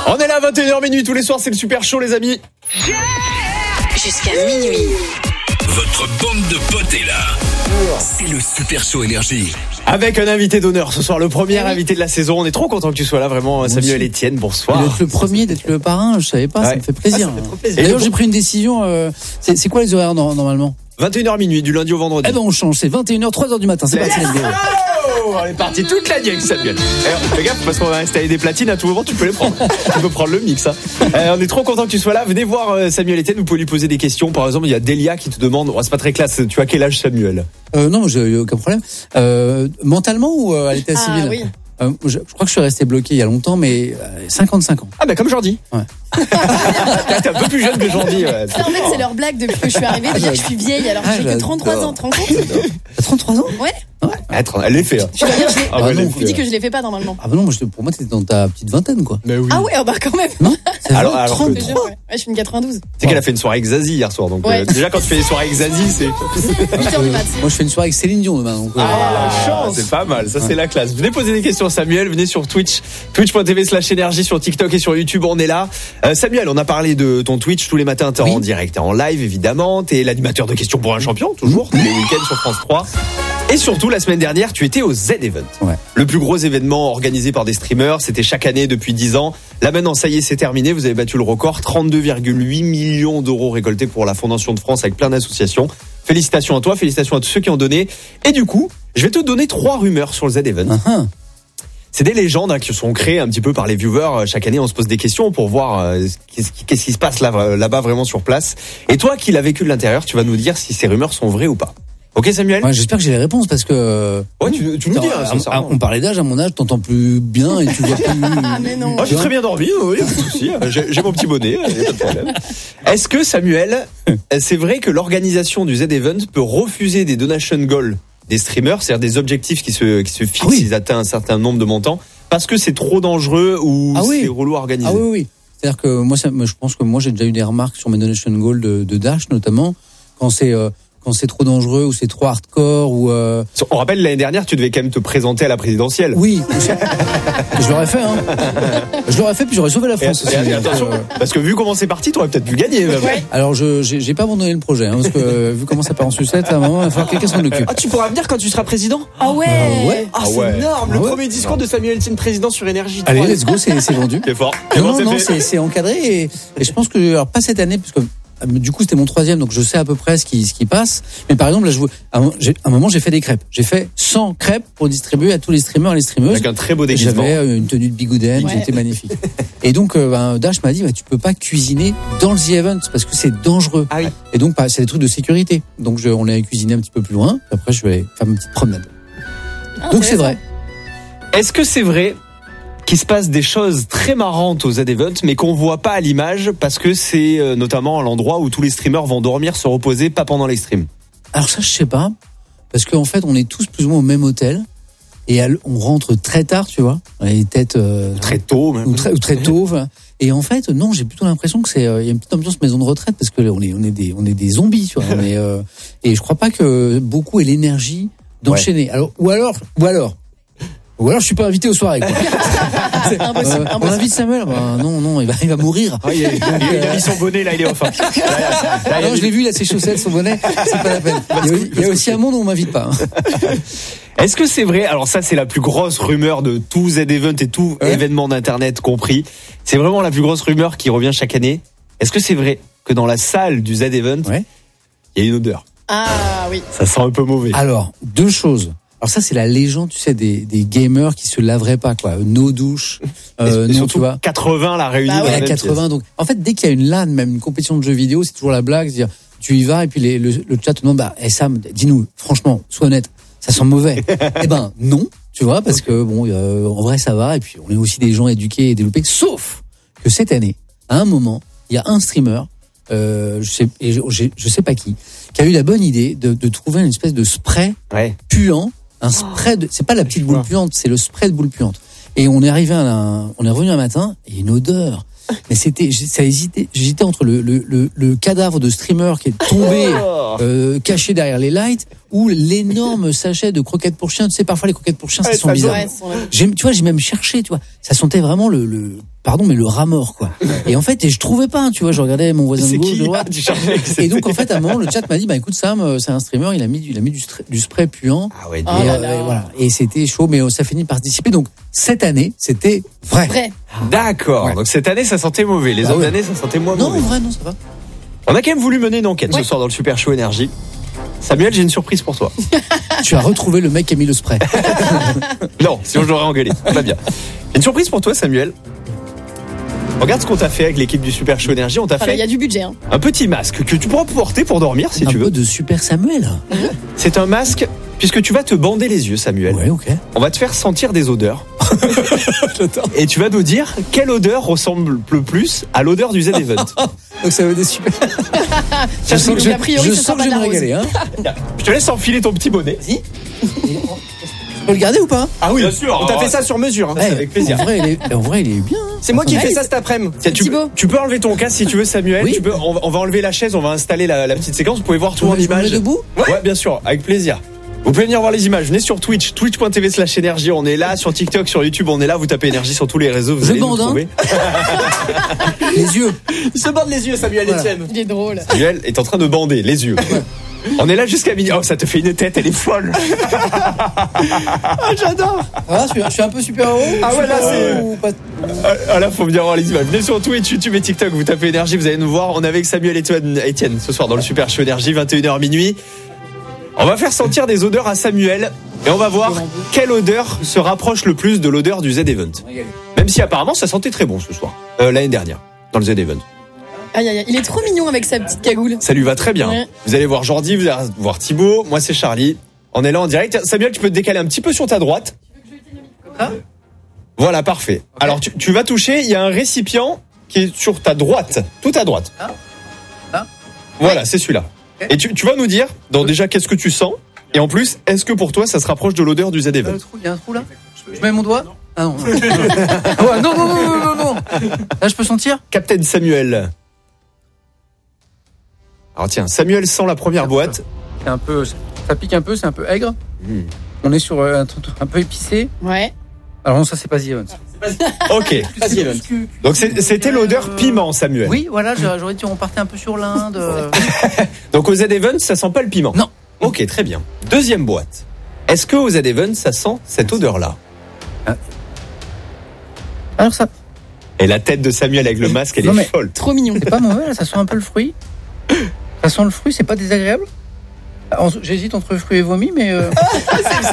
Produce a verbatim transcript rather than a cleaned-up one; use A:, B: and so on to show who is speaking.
A: On est là à vingt et une heures minuit tous les soirs, c'est le super show les amis.
B: Yeah Jusqu'à minuit.
C: Votre bande de potes est là. C'est le super show énergie.
A: Avec un invité d'honneur ce soir, le premier oui. invité de la saison. On est trop content que tu sois là, vraiment. Moi Samuel Etienne, bonsoir.
D: D'être le premier, d'être le parrain, je savais pas, ouais. ça me fait plaisir. Ah, ça fait trop plaisir. D'ailleurs, j'ai pris une décision. Euh, c'est, c'est quoi les horaires normalement?
A: vingt et une heures minuit, du lundi au vendredi.
D: Eh ben on change, c'est vingt et une heures, trois heures du matin. C'est parti.
A: Oh, on est parti toute la nuit avec Samuel. Eh, fais gaffe parce qu'on va installer des platines à tout moment, tu peux les prendre. Tu peux prendre le mix. Hein. Eh, on est trop content que tu sois là. Venez voir euh, Samuel Etienne, vous pouvez lui poser des questions. Par exemple, il y a Delia qui te demande, oh, c'est pas très classe, tu as quel âge Samuel?
D: euh, Non, j'ai aucun problème. Euh, mentalement ou euh, à l'état
E: ah,
D: civil
E: oui.
D: euh, je, je crois que je suis resté bloqué il y a longtemps, mais euh, cinquante-cinq ans.
A: Ah bah comme Jordi.
D: Ouais.
A: T'es un peu plus jeune que Jordi. Ouais.
E: En fait, c'est leur blague depuis que je suis arrivée de dire que je suis vieille alors que ah, j'ai que trente-trois ans. Tu te rends compte?
D: T'as trente-trois ans?
E: Ouais.
A: Ouais. Elle l'est fait. Hein.
E: Je dois dire, je l'ai.
A: Ah, bah,
E: non, vous dis que je l'ai fait pas normalement.
D: Ah bah non, moi, pour moi, t'étais dans ta petite vingtaine, quoi.
A: Mais oui.
E: Ah ouais, bah quand même.
D: Non.
A: Alors, alors
E: trente-trois. Ouais, je suis une quatre-vingt-douze.
A: C'est qu'elle a fait une soirée avec Zazie hier soir, donc
E: ouais.
A: euh, déjà quand tu fais des soirées avec Zazie, c'est.
E: huit heures du mat.
D: Moi, je fais une soirée avec Céline Dion demain. Donc,
A: ah, euh... la chance. C'est pas mal. Ça, ouais. c'est la classe. Venez poser des questions à Samuel. Venez sur Twitch, twitch.tv slash énergie sur TikTok et sur YouTube. On est là. Euh, Samuel, on a parlé de ton Twitch tous les matins. T'es oui. en direct, t'es en live évidemment. T'es l'animateur de questions pour un champion toujours tous les week-ends sur France trois. Et surtout, la semaine dernière, tu étais au Z-Event.
D: Ouais.
A: Le plus gros événement organisé par des streamers. C'était chaque année depuis dix ans. Là maintenant, ça y est, c'est terminé. Vous avez battu le record. trente-deux virgule huit millions d'euros récoltés pour la Fondation de France avec plein d'associations. Félicitations à toi, félicitations à tous ceux qui ont donné. Et du coup, je vais te donner trois rumeurs sur le Z-Event.
D: Uh-huh.
A: C'est des légendes hein, qui sont créées un petit peu par les viewers. Chaque année, on se pose des questions pour voir euh, qu'est-ce, qui, qu'est-ce qui se passe là, là-bas vraiment sur place. Et toi qui l'as vécu de l'intérieur, tu vas nous dire si ces rumeurs sont vraies ou pas. Ok Samuel?
D: Ouais, j'espère que j'ai les réponses parce que.
A: Ouais, tu, tu nous dis. Hein,
D: à, on parlait d'âge, à mon âge, t'entends plus bien et tu vois plus.
E: Ah mais non.
A: Moi, j'ai très bien dormi, oui, pas de souci. J'ai, j'ai mon petit bonnet, y a pas de problème. Est-ce que Samuel, c'est vrai que l'organisation du Z-Event peut refuser des donation goals des streamers, c'est-à-dire des objectifs qui se qui se fixent, ah oui. ils atteignent un certain nombre de montants, parce que c'est trop dangereux ou
D: ah oui.
A: c'est relou à organiser?
D: Ah oui oui. C'est-à-dire que moi, ça, je pense que moi j'ai déjà eu des remarques sur mes donation goals de, de Dash notamment quand c'est euh, quand c'est trop dangereux ou c'est trop hardcore ou euh...
A: On rappelle l'année dernière tu devais quand même te présenter à la présidentielle.
D: Oui, je l'aurais fait hein. Je l'aurais fait puis j'aurais sauvé la France.
A: Et, aussi, et attention euh... parce que vu comment c'est parti, t'aurais peut-être pu gagner même.
E: Ouais.
D: Alors je j'ai, j'ai pas abandonné le projet hein, parce que vu comment ça part en sucette à un moment il va falloir que quelqu'un s'en occupe.
A: Ah tu pourras venir quand tu seras président?
E: Ah ouais.
D: Ah ouais.
A: Ah, c'est ouais. énorme, ah, le ouais. premier discours de Samuel Etienne président sur Énergie.
D: Allez let's go, c'est c'est vendu.
A: C'est fort.
D: Non non, c'est, non c'est, c'est encadré et, et je pense que alors pas cette année puisque du coup, c'était mon troisième, donc je sais à peu près ce qui, ce qui passe. Mais par exemple, là, je vous, à un moment, j'ai fait des crêpes. J'ai fait cent crêpes pour distribuer à tous les streamers et les streameuses.
A: Avec un très beau déguisement.
D: J'avais une tenue de bigouden ouais. qui était magnifique. Et donc, euh, ben, Dash m'a dit, bah, tu peux pas cuisiner dans le The Event parce que c'est dangereux.
A: Ah oui.
D: Et donc, bah, c'est des trucs de sécurité. Donc, je, on l'a cuisiné un petit peu plus loin. Après, je vais faire une petite promenade. Ah, donc, c'est vrai.
A: Est-ce que c'est vrai qu'il se passe des choses très marrantes aux Z-Event, mais qu'on voit pas à l'image parce que c'est euh, notamment l'endroit où tous les streamers vont dormir, se reposer, pas pendant les streams?
D: Alors ça, je sais pas, parce qu'en fait, on est tous plus ou moins au même hôtel et on rentre très tard, tu vois, les têtes euh,
A: très tôt, même.
D: ou très, ou très tôt. Et en fait, non, j'ai plutôt l'impression que c'est, il euh, y a une petite ambiance maison de retraite parce que on est, on est des, on est des zombies, tu vois. On est, euh, et je crois pas que beaucoup aient l'énergie d'enchaîner. Ouais. Alors, ou alors, ou alors. Ou alors je suis pas invité aux soirées. Quoi.
E: C'est impossible,
D: euh, on invite Samuel. Bah, non, non, il va, il va mourir.
A: Ah, il, a, il, a, il a mis son bonnet là, il est enfin. Là,
D: là, là, non, je l'ai vu, il a ses chaussettes, son bonnet. C'est pas la peine. Il y a, il y a aussi un monde où on m'invite pas. Hein.
A: Est-ce que c'est vrai? Alors ça, c'est la plus grosse rumeur de tout Z-Event et tout ouais. événement d'internet compris. C'est vraiment la plus grosse rumeur qui revient chaque année. Est-ce que c'est vrai que dans la salle du Z-Event, ouais. il y a une odeur?
E: Ah oui.
A: Ça sent un peu mauvais.
D: Alors deux choses. Alors ça, c'est la légende, tu sais, des, des gamers qui se laveraient pas, quoi. Nos douches, euh,
A: et
D: non,
A: surtout
D: tu vois.
A: quatre-vingts la réunie.
D: Bah ouais,
A: dans la même
D: quatre-vingts. Pièce. Donc, en fait, dès qu'il y a une LAN, même une compétition de jeux vidéo, c'est toujours la blague, c'est-à-dire, tu y vas et puis les, le, le chat te demande, bah, hey Sam, dis-nous, franchement, sois honnête, ça sent mauvais. Eh ben, non, tu vois, parce que bon, euh, en vrai, ça va. Et puis, on est aussi des gens éduqués et développés. Sauf que cette année, à un moment, il y a un streamer, euh, je sais, et je, je, je sais pas qui, qui a eu la bonne idée de, de trouver une espèce de spray ouais. puant. Un spray de, c'est pas la petite boule puante, c'est le spray de boule puante. Et on est arrivé à un, on est revenu un matin, et une odeur. Mais c'était, ça hésitait, j'hésitais entre le, le, le, le cadavre de streamer qui est tombé, euh, caché derrière les lights, ou l'énorme sachet de croquettes pour chiens. Tu sais, parfois les croquettes pour chiens, ça
A: Ouais,
D: sent
A: ça
D: bizarre.
E: Ouais, c'est vrai.
D: J'ai, tu vois, j'ai même cherché, tu vois. Ça sentait vraiment le, le, pardon, mais le rat mort, quoi. Et en fait, et je trouvais pas, tu vois, je regardais mon voisin de
A: C'est
D: gauche,
A: qui
D: je vois.
A: Ah, tu cherchais que c'était-
D: Et donc, en fait, à un moment, le chat m'a dit, bah, écoute, Sam, euh, c'est un streamer, il a mis, du- il a mis du, stra- du spray puant.
A: Ah ouais,
E: Oh
D: et,
E: là
D: euh,
E: là.
D: et voilà. Et c'était chaud, mais euh, ça finit par se dissiper. Donc, cette année, c'était vrai.
E: Vrai.
A: D'accord.
D: Ouais.
A: Donc cette année, ça sentait mauvais. Les
D: Ah
A: autres
D: ouais.
A: années, ça sentait moins
D: Non, en
A: mauvais.
D: vrai, non, ça va.
A: On a quand même voulu mener une enquête
E: Ouais.
A: ce soir dans le Super Show Énergie. Samuel, j'ai une surprise pour toi.
D: Tu as retrouvé le mec qui a mis le spray.
A: Non, sinon je l'aurais engueulé. Pas bien. J'ai une surprise pour toi, Samuel. Regarde ce qu'on t'a fait avec l'équipe du Super Show Énergie. On t'a
E: Enfin, il y
A: fait
E: a du budget. Hein.
A: un petit masque que tu pourras porter pour dormir si
D: un
A: tu
D: peu
A: veux.
D: de Super Samuel.
A: C'est un masque, puisque tu vas te bander les yeux, Samuel.
D: Ouais, ok.
A: On va te faire sentir des odeurs. Et tu vas nous dire quelle odeur ressemble le plus à l'odeur du Z-Event.
D: Donc ça va être des super. je sens que
E: Donc,
D: je,
E: a priori,
D: je
E: ce
D: sens
E: sera
D: que je
E: pas
D: vais me
E: de la
D: régaler. Hein.
A: Je te laisse enfiler ton petit bonnet.
D: Vas-y. Tu peux le garder ou pas?
A: Ah oui, bien sûr.
F: On t'a fait ça sur mesure. Hein.
D: Eh,
A: avec plaisir.
D: En vrai, il est, en vrai, il est bien. Hein.
F: C'est moi qui ai
E: Ouais.
F: fait ça cet après-midi.
A: Tiens, tu,
E: Thibaut.
A: tu peux enlever ton casque si tu veux, Samuel.
D: Oui.
A: Tu peux, on, va- on va enlever la chaise, on va installer la, la petite séquence. Vous pouvez voir tout en
D: Je me mets
A: images.
D: debout.
A: Ouais. bien sûr, avec plaisir. Vous pouvez venir voir les images. Venez sur Twitch, twitch point t v slash énergie. On est là. Sur TikTok, sur YouTube, on est là. Vous tapez énergie sur tous les réseaux. Vous
D: Je
A: allez nous
D: bande, hein.
A: trouver.
D: Les yeux.
F: Il se borde les yeux, Samuel
D: Voilà.
F: Etienne.
E: Il est drôle.
A: Samuel est en train de bander les yeux. On est là jusqu'à minuit. Oh, ça te fait une tête, elle est folle.
F: J'adore.
D: Ah, je, suis, je suis un peu super-héros.
F: Ah ouais, là, c'est-
D: Ou pas-
A: Ah là, faut venir voir les images. Venez sur Twitch, YouTube et TikTok. Vous tapez énergie, vous allez nous voir. On est avec Samuel et Etienne, Etienne ce soir dans le Super Show Énergie, vingt et une heures minuit. On va faire sentir des odeurs à Samuel et on va voir quelle odeur se rapproche le plus de l'odeur du Z-Event. Même si apparemment ça sentait très bon ce soir, euh, l'année dernière, dans le Z-Event.
E: Aïe, aïe, aïe. Il est trop mignon avec sa petite cagoule.
A: Ça lui va très bien.
E: Ouais.
A: Vous allez voir Jordi, vous allez voir Thibaut, moi c'est Charlie. On est là en direct. Samuel, tu peux te décaler un petit peu sur ta droite. Voilà, parfait. Alors tu, tu vas toucher, il y a un récipient qui est sur ta droite, tout à droite.
D: Ah. Là.
A: Voilà, c'est celui-là.
D: Ok.
A: Et tu, tu vas nous dire, donc déjà, qu'est-ce que tu sens? Et en plus, est-ce que pour toi, ça se rapproche de l'odeur du
D: Euh,
A: Z-Event?
D: le trou, il y a un trou là. Je mets mon doigt. Ah non. non. Ah ouais, non, non, non, non, non, non. Là, je peux sentir.
A: Captain Samuel. Alors tiens, Samuel sent la première boîte.
D: C'est un peu, ça pique un peu, c'est un peu aigre.
A: Hmm.
D: On est sur euh, un truc un peu épicé.
E: Ouais.
D: Alors non, ça c'est pas The Event.
A: Ok.
F: Vas-y, Evan.
A: Donc c'est- c'était l'odeur piment, Samuel.
D: Oui, voilà, j'aurais j'aurais dit on partait un peu sur l'Inde. euh.
A: Donc au Z-Event, ça sent pas le piment?
D: Non.
A: Ok, très bien. Deuxième boîte. Est-ce que au Z-Event, ça sent cette odeur-là?
D: Alors ça,
A: Et la tête de Samuel avec le masque, elle
D: Non,
A: est
D: mais-
A: folle.
E: Trop mignon.
D: c'est pas mauvais, là, ça sent un peu le fruit. Ça sent le fruit, c'est pas désagréable. Alors, j'hésite entre fruit et vomi, mais. euh,